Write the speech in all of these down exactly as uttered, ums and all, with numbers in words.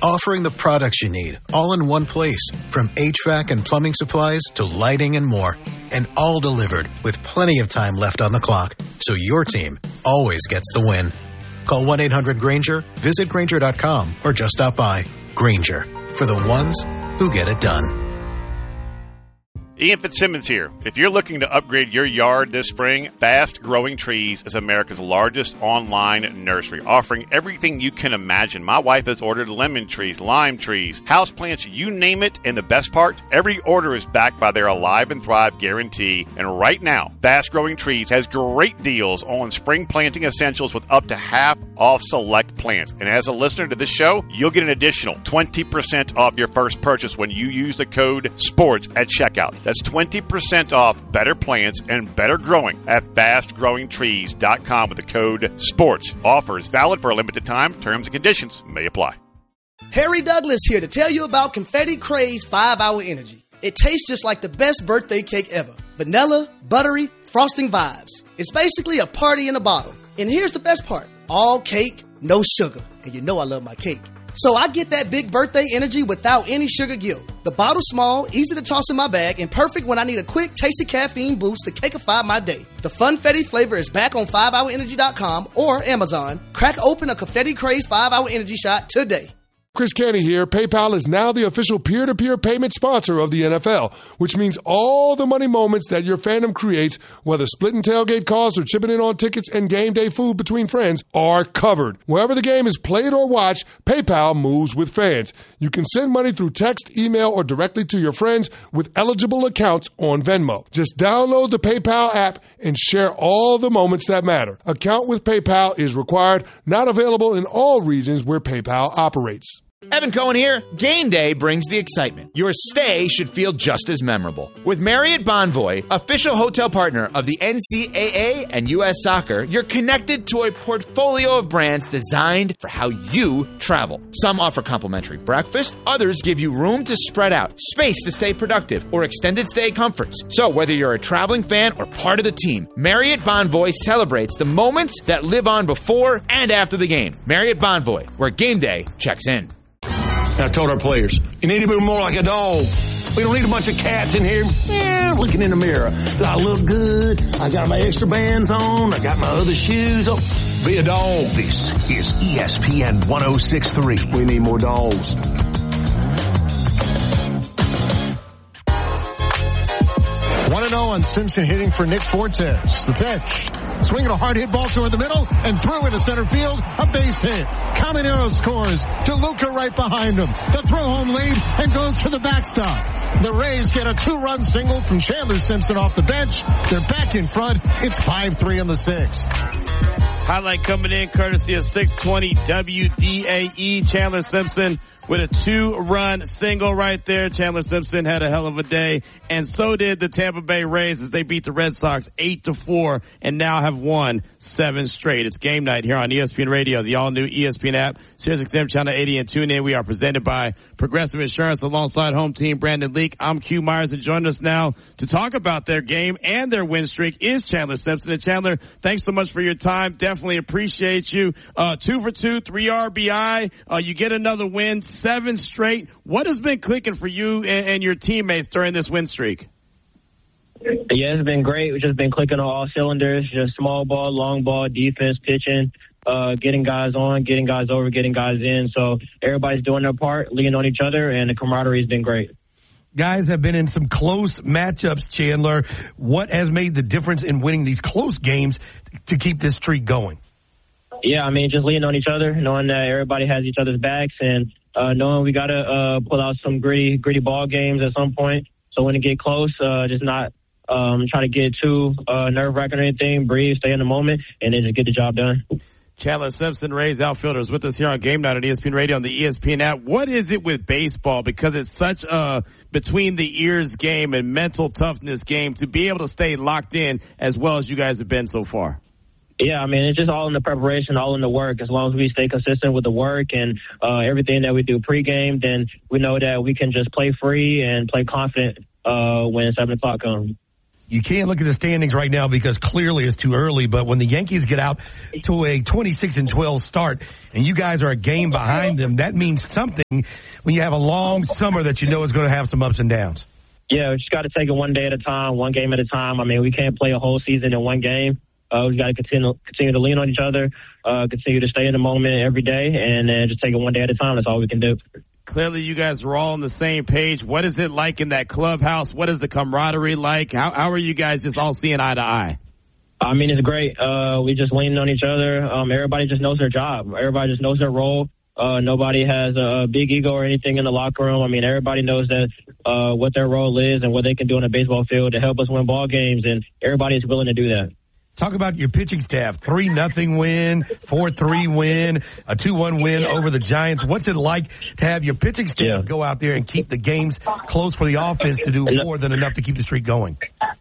offering the products you need all in one place, from H V A C and plumbing supplies to lighting and more, and all delivered with plenty of time left on the clock, so your team always gets the win. Call one eight hundred Grainger, visit Grainger dot com, or just stop by. Grainger, for the ones who get it done. Ian Fitzsimmons here. If you're looking to upgrade your yard this spring, Fast Growing Trees is America's largest online nursery, offering everything you can imagine. My wife has ordered lemon trees, lime trees, houseplants, you name it, and the best part, every order is backed by their Alive and Thrive guarantee. And right now, Fast Growing Trees has great deals on spring planting essentials with up to half off select plants. And as a listener to this show, you'll get an additional twenty percent off your first purchase when you use the code SPORTS at checkout. That's twenty percent off better plants and better growing at fast growing trees dot com with the code SPORTS. Offers valid for a limited time. Terms and conditions may apply. Harry Douglas here to tell you about Confetti Craze five hour Energy. It tastes just like the best birthday cake ever. Vanilla, buttery, frosting vibes. It's basically a party in a bottle. And here's the best part. All cake, no sugar. And you know I love my cake. So I get that big birthday energy without any sugar guilt. The bottle's small, easy to toss in my bag, and perfect when I need a quick, tasty caffeine boost to cakeify my day. The Funfetti flavor is back on five hour energy dot com or Amazon. Crack open a Confetti Craze five hour Energy shot today. Chris Canty here. PayPal is now the official peer-to-peer payment sponsor of the N F L, which means all the money moments that your fandom creates, whether splitting tailgate costs or chipping in on tickets and game day food between friends, are covered. Wherever the game is played or watched, PayPal moves with fans. You can send money through text, email, or directly to your friends with eligible accounts on Venmo. Just download the PayPal app and share all the moments that matter. Account with PayPal is required, not available in all regions where PayPal operates. Evan Cohen here. Game day brings the excitement. Your stay should feel just as memorable. With Marriott Bonvoy, official hotel partner of the N C double A and U S Soccer, you're connected to a portfolio of brands designed for how you travel. Some offer complimentary breakfast, others give you room to spread out, space to stay productive, or extended stay comforts. So whether you're a traveling fan or part of the team, Marriott Bonvoy celebrates the moments that live on before and after the game. Marriott Bonvoy, where game day checks in. I told our players, you need to be more like a dog. We don't need a bunch of cats in here eh, looking in the mirror. Do I look good? I got my extra bands on. I got my other shoes on. Be a dog. This is E S P N one oh six point three. We need more dogs. one and oh on Simpson hitting for Nick Fortes. The pitch. Swinging a hard hit ball toward the middle and threw into center field. A base hit. Caminero scores. DeLuca right behind him. The throw home lead and goes to the backstop. The Rays get a two-run single from Chandler Simpson off the bench. They're back in front. It's five three in the sixth. Highlight coming in courtesy of six twenty W D A E. Chandler Simpson with a two-run single right there. Chandler Simpson had a hell of a day, and so did the Tampa Bay Rays as they beat the Red Sox eight to four and now have won seven straight. It's game night here on E S P N Radio, the all-new E S P N app, SiriusXM Channel eighty, and tune in. We are presented by Progressive Insurance alongside home team Brandon Leak. I'm Q Myers, and joining us now to talk about their game and their win streak is Chandler Simpson. And Chandler, thanks so much for your time. Definitely appreciate you. Uh, two for two, three R B I. Uh, you get another win. Seven straight. What has been clicking for you and, and your teammates during this win streak? Yeah, it's been great. We've just been clicking on all cylinders, just small ball, long ball, defense, pitching, uh, getting guys on, getting guys over, getting guys in. So everybody's doing their part, leaning on each other, and the camaraderie has been great. Guys have been in some close matchups, Chandler. What has made the difference in winning these close games to keep this streak going? Yeah, I mean, just leaning on each other, knowing that everybody has each other's backs, and uh, knowing we got to uh, pull out some gritty, gritty ball games at some point. So when it get close, uh, just not um, try to get too uh, nerve-wracking or anything. Breathe, stay in the moment, and then just get the job done. Chandler Simpson, Rays outfielder, is with us here on Game Night on E S P N Radio on the E S P N app. What is it with baseball? Because it's such a between-the-ears game and mental toughness game to be able to stay locked in as well as you guys have been so far. Yeah, I mean, it's just all in the preparation, all in the work. As long as we stay consistent with the work and uh, everything that we do pregame, then we know that we can just play free and play confident uh, when seven o'clock comes. you can't look at the standings right now because clearly it's too early, but when the Yankees get out to a twenty-six and twelve start and you guys are a game behind them, that means something when you have a long summer that you know is going to have some ups and downs. Yeah, we just got to take it one day at a time, one game at a time. I mean, we can't play a whole season in one game. Uh, we got to continue continue to lean on each other, uh, continue to stay in the moment every day, and uh, just take it one day at a time. That's all we can do. Clearly, you guys are all on the same page. What is it like in that clubhouse? What is the camaraderie like? How, how are you guys just all seeing eye to eye? I mean, it's great. Uh, we just leaning on each other. Um, everybody just knows their job. Everybody just knows their role. Uh, nobody has a big ego or anything in the locker room. I mean, everybody knows that uh, what their role is and what they can do on a baseball field to help us win ball games, and everybody is willing to do that. Talk about your pitching staff. three nothing win, four three win, a two one win over the Giants. What's it like to have your pitching staff yeah. go out there and keep the games close for the offense to do more than enough to keep the streak going?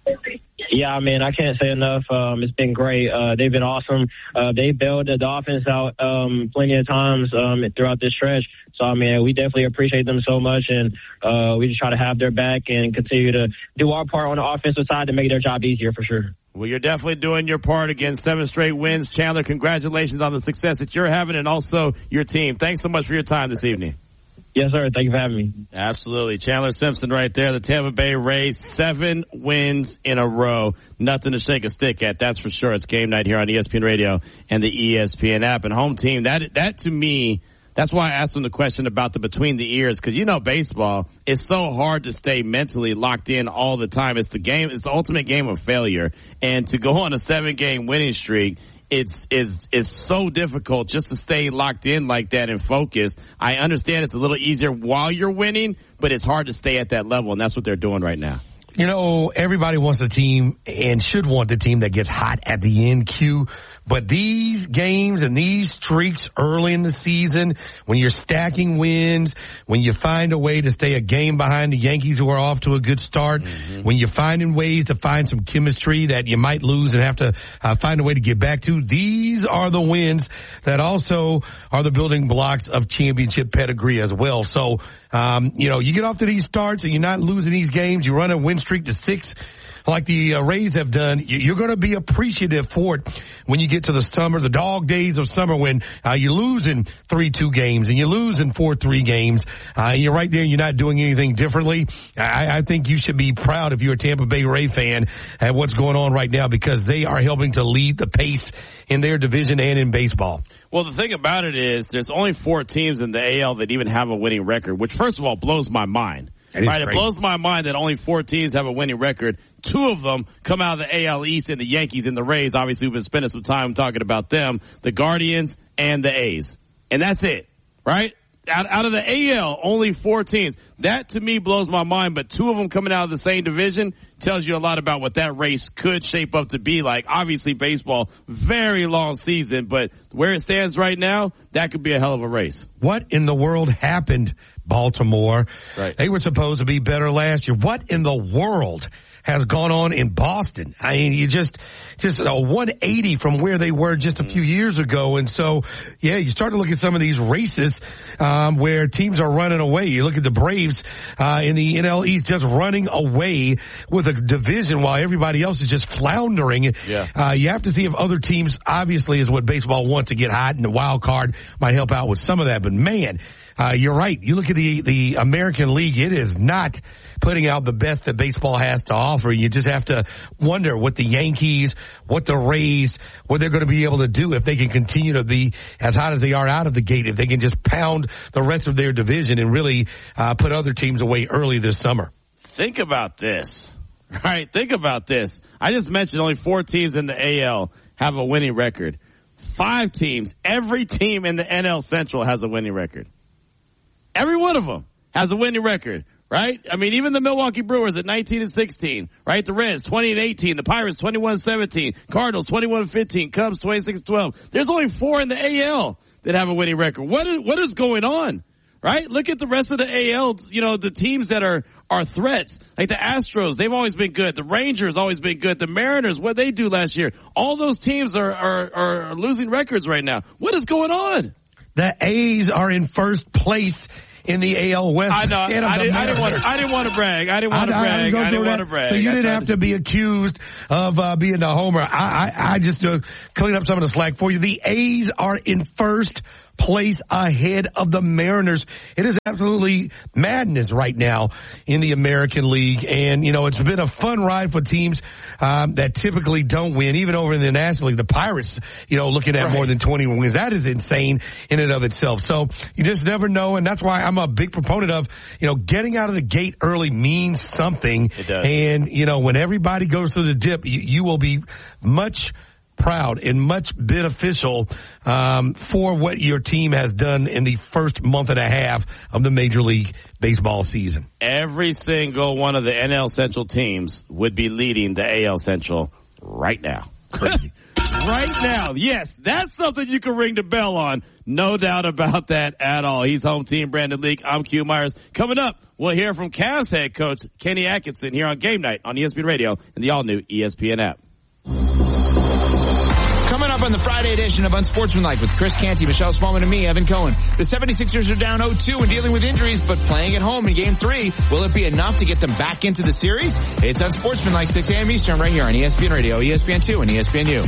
Yeah, I mean, I can't say enough. Um, it's been great. Uh, they've been awesome. Uh, they bailed the offense out um, plenty of times um, throughout this stretch. So, I mean, we definitely appreciate them so much, and uh, we just try to have their back and continue to do our part on the offensive side to make their job easier for sure. Well, you're definitely doing your part again. Seven straight wins. Chandler, congratulations on the success that you're having and also your team. Thanks so much for your time this evening. Yes, sir. Thank you for having me. Absolutely. Chandler Simpson right there, the Tampa Bay Rays, seven wins in a row. Nothing to shake a stick at, that's for sure. It's game night here on E S P N Radio and the E S P N app. And home team, that that to me, that's why I asked him the question about the between the ears, because you know baseball, it's so hard to stay mentally locked in all the time. It's the game, it's the ultimate game of failure. And to go on a seven-game winning streak, It's, it's, it's so difficult just to stay locked in like that and focused. I understand it's a little easier while you're winning, but it's hard to stay at that level, and that's what they're doing right now. You know, everybody wants a team and should want the team that gets hot at the end, Q. But these games and these streaks early in the season, when you're stacking wins, when you find a way to stay a game behind the Yankees who are off to a good start, mm-hmm. when you're finding ways to find some chemistry that you might lose and have to uh, find a way to get back to, these are the wins that also are the building blocks of championship pedigree as well. So, um, you know, you get off to these starts and you're not losing these games. You run a win streak to six like the uh, Rays have done. You're going to be appreciative for it when you get to the summer, the dog days of summer when uh, you lose in three two games and you lose in four three games. Uh, you're right there. You're not doing anything differently. I, I think you should be proud if you're a Tampa Bay Ray fan at what's going on right now, because they are helping to lead the pace in their division and in baseball. Well, the thing about it is there's only four teams in the A L that even have a winning record, which first of all blows my mind. Right, it blows my mind that only four teams have a winning record. Two of them come out of the A L East, and the Yankees and the Rays. Obviously, we've been spending some time talking about them, the Guardians and the A's. And that's it, right? Out, out of the A L, only four teams. That, to me, blows my mind, but two of them coming out of the same division tells you a lot about what that race could shape up to be like. Obviously, baseball, very long season, but where it stands right now, that could be a hell of a race. What in the world happened, Baltimore? Right. They were supposed to be better last year. What in the world has gone on in Boston? I mean, you just, just a one eighty from where they were just a few years ago. And so, yeah, you start to look at some of these races, um, where teams are running away. You look at the Braves, uh, in the N L East just running away with a division while everybody else is just floundering. Yeah. Uh, you have to see if other teams, obviously, is what baseball wants to get hot, and the wild card might help out with some of that. But man, Uh, you're right. You look at the, the American League, it is not putting out the best that baseball has to offer. You just have to wonder what the Yankees, what the Rays, what they're going to be able to do if they can continue to be as hot as they are out of the gate, if they can just pound the rest of their division and really uh, put other teams away early this summer. Think about this, right? Think about this. I just mentioned only four teams in the A L have a winning record. Five teams, every team in the N L Central has a winning record. Every one of them has a winning record, right? I mean, even the Milwaukee Brewers at nineteen and sixteen, right? The Reds twenty and eighteen, the Pirates twenty-one and seventeen, Cardinals twenty-one and fifteen, Cubs twenty-six and twelve. There's only four in the A L that have a winning record. What is, what is going on, right? Look at the rest of the A L, you know, the teams that are, are threats. Like the Astros, they've always been good. The Rangers always been good. The Mariners, what they do last year. All those teams are, are, are losing records right now. What is going on? The A's are in first place in the A L West. I know. I didn't, I didn't want. I didn't want to brag. I didn't want to brag. I, I didn't want to brag. So you didn't have to be accused of uh, being a homer. I, I, I just uh, clean up some of the slack for you. The A's are in first place ahead of the Mariners. It is absolutely madness right now in the American League. And, you know, it's been a fun ride for teams um, that typically don't win, even over in the National League. The Pirates, you know, looking at right. more than twenty wins. That is insane in and of itself. So you just never know. And that's why I'm a big proponent of, you know, getting out of the gate early means something. It does. And, you know, when everybody goes through the dip, you, you will be much proud and much beneficial um, for what your team has done in the first month and a half of the Major League Baseball season. Every single one of the N L Central teams would be leading the A L Central right now. Right now. Yes, that's something you can ring the bell on. No doubt about that at all. He's home team Brandon Leak. I'm Q Myers. Coming up, we'll hear from Cavs head coach Kenny Atkinson here on Game Night on E S P N Radio and the all-new E S P N app. Coming up on the Friday edition of Unsportsmanlike with Chris Canty, Michelle Smallman, and me, Evan Cohen. The seventy-sixers are down oh two and dealing with injuries, but playing at home in Game three. Will it be enough to get them back into the series? It's Unsportsmanlike, six a.m. Eastern, right here on E S P N Radio, E S P N two, and E S P N U.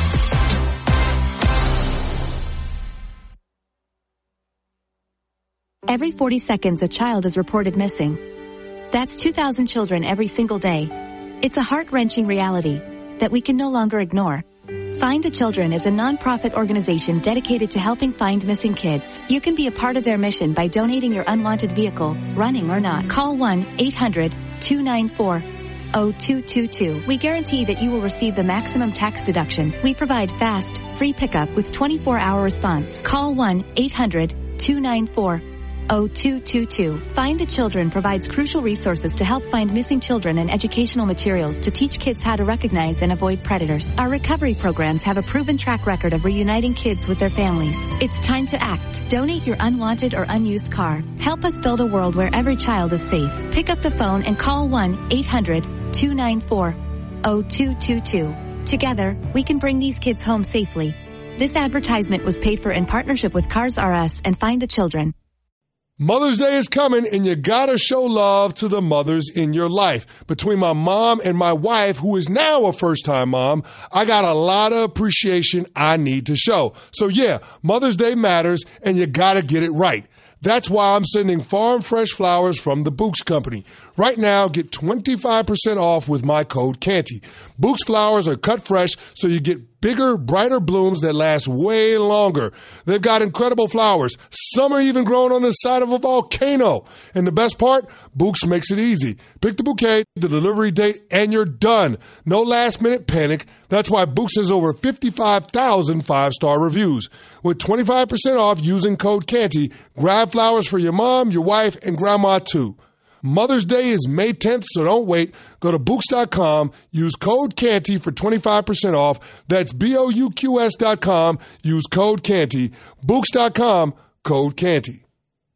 Every forty seconds, a child is reported missing. That's two thousand children every single day. It's a heart-wrenching reality that we can no longer ignore. Find the Children is a nonprofit organization dedicated to helping find missing kids. You can be a part of their mission by donating your unwanted vehicle, running or not. Call one eight hundred two nine four oh two two two. We guarantee that you will receive the maximum tax deduction. We provide fast, free pickup with twenty-four hour response. Call one eight hundred two nine four oh two two two. Find the Children provides crucial resources to help find missing children and educational materials to teach kids how to recognize and avoid predators. Our recovery programs have a proven track record of reuniting kids with their families. It's time to act. Donate your unwanted or unused car. Help us build a world where every child is safe. Pick up the phone and call one eight hundred two nine four oh two two two. Together, we can bring these kids home safely. This advertisement was paid for in partnership with Cars R Us and Find the Children. Mother's Day is coming, and you gotta show love to the mothers in your life. Between my mom and my wife, who is now a first-time mom, I got a lot of appreciation I need to show. So yeah, Mother's Day matters, and you gotta get it right. That's why I'm sending farm fresh flowers from the Books Company. Right now, get twenty-five percent off with my code Canty. Books flowers are cut fresh, so you get bigger, brighter blooms that last way longer. They've got incredible flowers. Some are even growing on the side of a volcano. And the best part, Books makes it easy. Pick the bouquet, the delivery date, and you're done. No last-minute panic. That's why Books has over fifty-five thousand five-star reviews. With twenty-five percent off using code Canty, grab flowers for your mom, your wife, and grandma too. Mother's Day is May tenth, so don't wait. Go to Books dot com, use code Canty for twenty-five percent off. That's B O U Q S dot com, use code Canty. Books dot com, code Canty.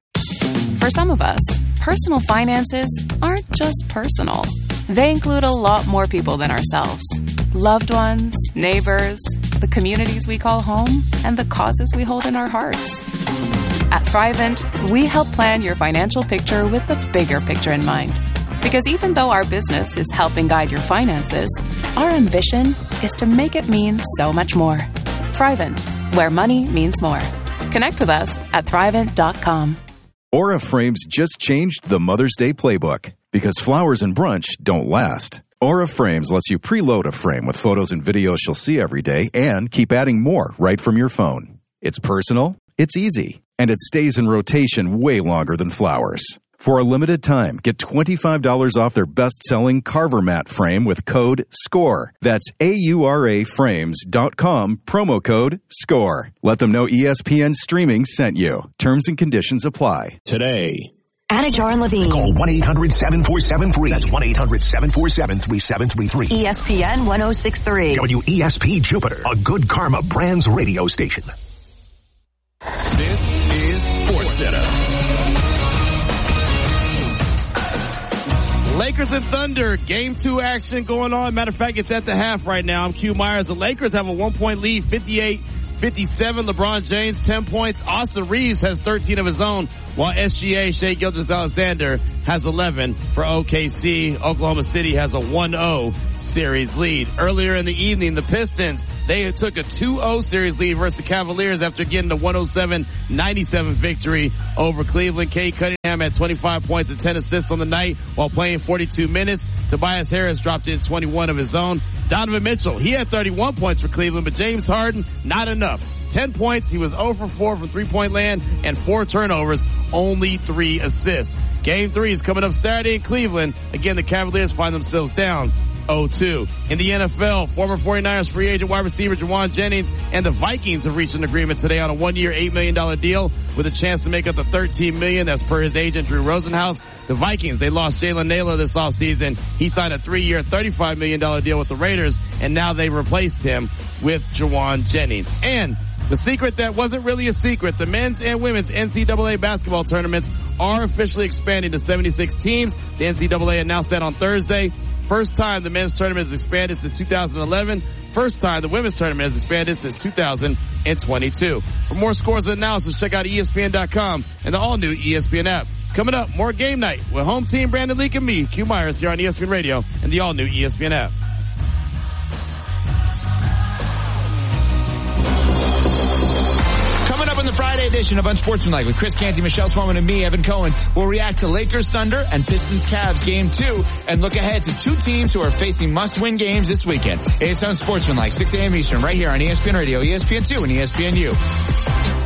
For some of us, personal finances aren't just personal. They include a lot more people than ourselves. Loved ones, neighbors, the communities we call home, and the causes we hold in our hearts. At Thrivent, we help plan your financial picture with the bigger picture in mind. Because even though our business is helping guide your finances, our ambition is to make it mean so much more. Thrivent, where money means more. Connect with us at thrivent dot com. Aura Frames just changed the Mother's Day playbook. Because flowers and brunch don't last. Aura Frames lets you preload a frame with photos and videos you'll see every day and keep adding more right from your phone. It's personal, it's easy, and it stays in rotation way longer than flowers. For a limited time, get twenty-five dollars off their best-selling Carver Mat frame with code SCORE. That's A U R A frames dot com, promo code SCORE. Let them know E S P N Streaming sent you. Terms and conditions apply. Today. Anajar and Levine. Call one eight hundred seven four seven three. That's one eight hundred seven four seven three seven three three. E S P N one oh six point three. W E S P Jupiter, a Good Karma Brands radio station. This is SportsCenter. Lakers and Thunder, game two action going on. Matter of fact, it's at the half right now. I'm Q Myers. The Lakers have a one-point lead, fifty-eight fifty-seven. LeBron James, ten points. Austin Reeves has thirteen of his own, while S G A, Shai Gilgeous-Alexander, has eleven for O K C. Oklahoma City has a one oh series lead. Earlier in the evening, the Pistons, they took a two oh series lead versus the Cavaliers after getting the one oh seven ninety-seven victory over Cleveland. Cade Cunningham had twenty-five points and ten assists on the night while playing forty-two minutes. Tobias Harris dropped in twenty-one of his own. Donovan Mitchell, he had thirty-one points for Cleveland, but James Harden, not enough. ten points. He was zero for four from three-point land and four turnovers, only three assists. Game three is coming up Saturday in Cleveland. Again, the Cavaliers find themselves down oh two. In the N F L, former forty-niners free agent wide receiver Jawan Jennings and the Vikings have reached an agreement today on a one-year, eight million dollars deal with a chance to make up the thirteen million dollars. That's per his agent, Drew Rosenhaus. The Vikings, they lost Jalen Naylor this offseason. He signed a three-year, thirty-five million dollars deal with the Raiders, and now they replaced him with Jawan Jennings. And the secret that wasn't really a secret, the men's and women's N C double A basketball tournaments are officially expanding to seventy-six teams. The N C double A announced that on Thursday. First time the men's tournament has expanded since two thousand eleven. First time the women's tournament has expanded since two thousand twenty-two. For more scores and analysis, check out E S P N dot com and the all-new E S P N app. Coming up, more game night with home team Brandon Leak and me, Q Myers, here on E S P N Radio and the all-new E S P N app. Coming up in the Friday edition of Unsportsmanlike with Chris Canty, Michelle Swellman, and me, Evan Cohen, we'll react to Lakers Thunder and Pistons Cavs game two and look ahead to two teams who are facing must-win games this weekend. It's Unsportsmanlike, six a.m. Eastern, right here on E S P N Radio, E S P N two, and E S P N U.